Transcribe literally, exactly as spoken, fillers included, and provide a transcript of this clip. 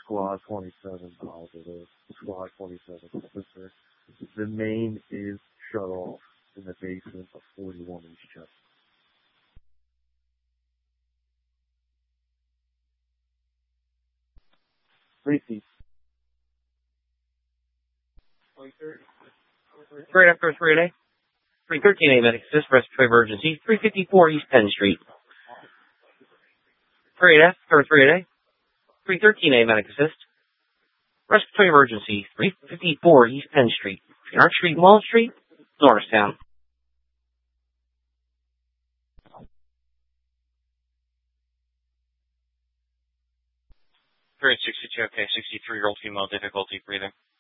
Squad twenty-seven positive. Squad twenty-seven officer. The main is shut off in the basement of forty-one East Chestnut. Repeat. Straight after three A. three thirteen A medic assist, respiratory emergency, three fifty-four East Penn Street. three A, or three A. three thirteen A medic assist, respiratory emergency, three fifty-four East Penn Street. Arch Street, Wall Street, Norristown. three sixty-two, okay, sixty-three-year-old female, difficulty breathing.